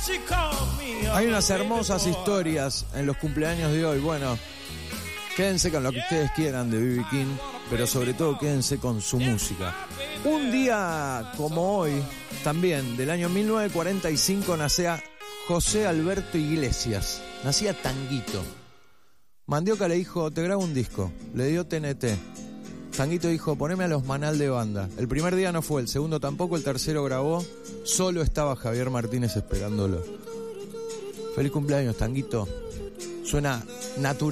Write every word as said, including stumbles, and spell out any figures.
Hay unas hermosas historias en los cumpleaños de hoy. Bueno, quédense con lo que ustedes quieran de B B King, pero sobre todo quédense con su música. Un día como hoy, también del año mil novecientos cuarenta y cinco, nacía José Alberto Iglesias. Nacía Tanguito. Mandioca le dijo, te grabo un disco. Le dio T N T. Tanguito dijo, poneme a los Manal de banda. El primer día no fue, el segundo tampoco, el tercero grabó. Solo estaba Javier Martínez esperándolo. Feliz cumpleaños, Tanguito. Suena natural.